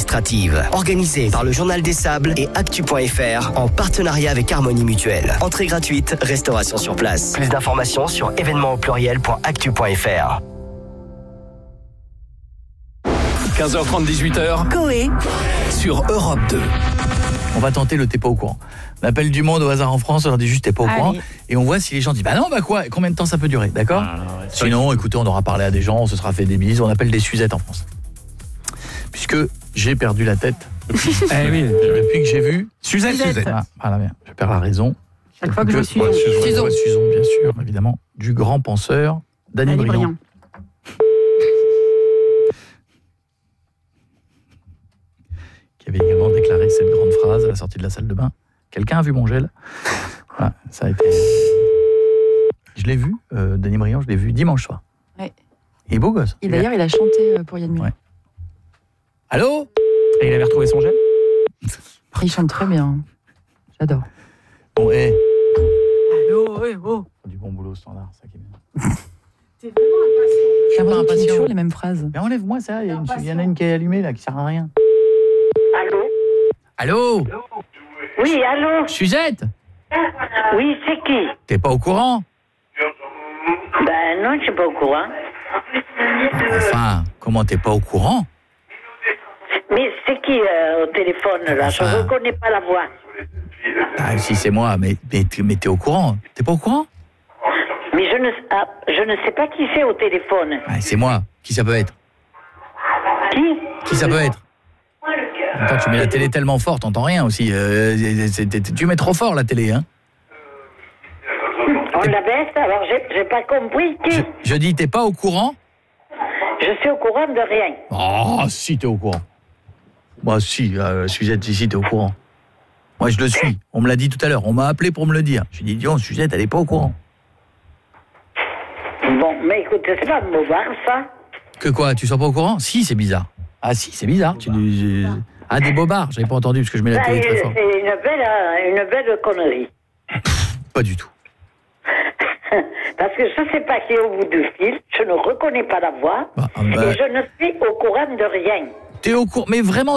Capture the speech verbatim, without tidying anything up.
illustrative. Organisée par le Journal des Sables et Actu point F R en partenariat avec Harmonie Mutuelle. Entrée gratuite, restauration sur place. Plus d'informations sur événements au pluriel point actu point F R. quinze heures trente, dix-huit heures. Coé Sur Europe deux. On va tenter le t'es pas au courant. On appelle du monde au hasard en France, on leur dit juste t'es pas au Allez. courant et on voit si les gens disent bah non bah quoi, et combien de temps ça peut durer, d'accord? Ah, ouais, Sinon, écoutez, on aura parlé à des gens, on se sera fait des bises, on appelle des Suzettes en France. Puisque j'ai perdu la tête depuis, Eh oui. depuis que j'ai vu Suzette, Suzette. Voilà, voilà bien, je perds la raison. Chaque fois que je suis Ouais, Suzon. Suson. Ouais, Suson, bien sûr, évidemment, du grand penseur Dany Dany Briand. Briand. Qui avait également déclaré cette grande phrase à la sortie de la salle de bain. Quelqu'un a vu mon gel? Voilà, ça a été... Je l'ai vu, euh, Dany Briand, je l'ai vu dimanche soir. Ouais. Il est beau gosse. Et d'ailleurs, il a chanté pour Yann Mur. Ouais. Allô? Et il avait retrouvé son gel. Il chante très bien. J'adore. Bon, hé, Allô, ouais, oh. du bon boulot standard, ça qui est bien. T'es vraiment impatient. J'ai l'impression qu'il dit impatient. toujours les mêmes phrases. Mais enlève-moi ça, il y, a une- il y en a une qui est allumée là, qui sert à rien. Allô? Allô? Oui, allô? Suzette? Oui, c'est qui? T'es pas au courant? Ben non, je suis pas au courant. Enfin, comment t'es pas au courant? Mais c'est qui euh, au téléphone, là? Je Enfin. ne reconnais pas la voix. Ah, si c'est moi, mais, mais, mais t'es au courant? T'es pas au courant? Mais je ne, ah, je ne sais pas qui c'est au téléphone. Ah, c'est moi. Qui ça peut être? Qui? Qui ça peut être? Attends, tu mets la télé tellement fort, t'entends rien aussi. Euh, c'est- c'est- tu mets trop fort la télé, hein? On la baisse, alors j'ai j'ai pas compris qui. Je, je dis, t'es pas au courant? Je suis au courant de rien. Oh, si, t'es au courant. Moi, si, euh, Suzette, si, si, t'es au courant. Moi, je le suis. On me l'a dit tout à l'heure. On m'a appelé pour me le dire. J'ai dit, dis donc, Suzette, elle est pas au courant. Bon, mais écoute, c'est pas de Beauvoir, ça. Que quoi, tu sois pas au courant? Si, c'est bizarre. Ah si, c'est bizarre. Tu, je- Ah, des bobards, j'avais pas entendu parce que je mets la Ça, télé très fort. c'est une belle, euh, une belle connerie. Pas du tout. Parce que je ne sais pas qui est au bout du fil, je ne reconnais pas la voix, Bah, ah bah. et je ne suis au courant de rien. T'es au courant, mais vraiment